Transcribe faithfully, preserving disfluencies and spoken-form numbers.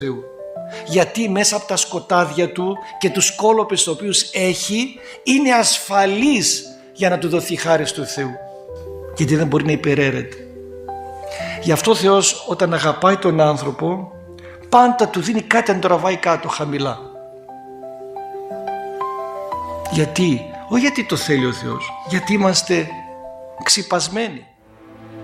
Θεού. Γιατί μέσα από τα σκοτάδια του και τους κόλοπες τους οποίους έχει είναι ασφαλής για να του δοθεί χάρη του Θεού, γιατί δεν μπορεί να υπεραίρεται. Γι' αυτό ο Θεός όταν αγαπάει τον άνθρωπο πάντα του δίνει κάτι να τον τραβάει κάτω χαμηλά. Γιατί? Όχι γιατί το θέλει ο Θεός, γιατί είμαστε ξυπασμένοι.